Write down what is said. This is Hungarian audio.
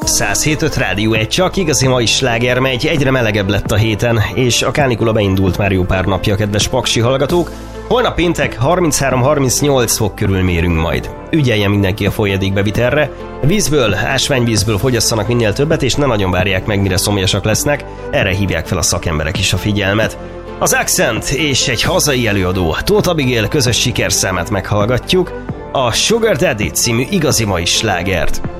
107.5 Rádió 1, csak igazi mai sláger megy, egyre melegebb lett a héten, és a kánikula beindult már jó pár napja, kedves paksi hallgatók. Holnap péntek 33-38 fok körül mérünk majd. Ügyeljen mindenki a folyadékbevitelre. Vízből, ásványvízből fogyasszanak minél többet, és ne nagyon várják meg, mire szomjasak lesznek. Erre hívják fel a szakemberek is a figyelmet. Az Accent és egy hazai előadó, Tóth Abigail közös sikerszámát meghallgatjuk, a Sugar Daddy című igazi mai slágert.